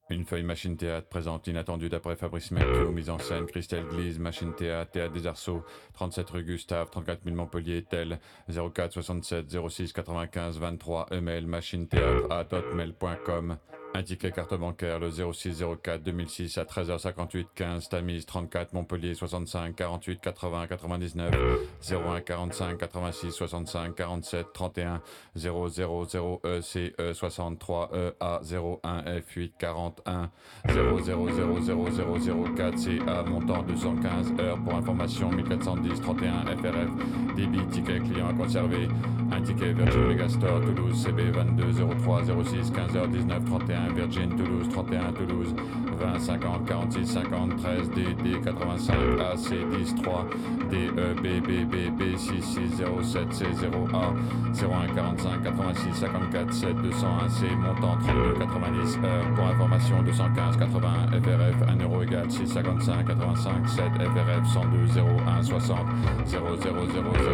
Une feuille machine théâtre présente inattendu d'après Fabrice Melchior, mise en scène Christelle Glise, machine théâtre, théâtre des Arceaux, 37 rue Gustave, 34 000 Montpellier, tel 04 67 06 95 23, email machine théâtre à hotmail.com. Un ticket carte bancaire le 06 04 2006 à 13h58 15 Tamise 34 Montpellier 65 48 80 99 01 45 86 65 47 31 000 ECE 63 EA 01 F8 41 000004 CA montant 215 heures pour information 1410 31 FRF débit ticket client à conserver. Un ticket Virgin Megastore Toulouse CB 22 03 06 15h 19 31 Virgin Toulouse 31 Toulouse 20 50 46 50 13 DD 85 AC 10 3 DE BBB 6607 C0A 01 45 86 54 7 201 C montant 32 90 heures pour information 215 80 FRF 1 euro égale 6 55 85 7 FRF 102 01 60 0000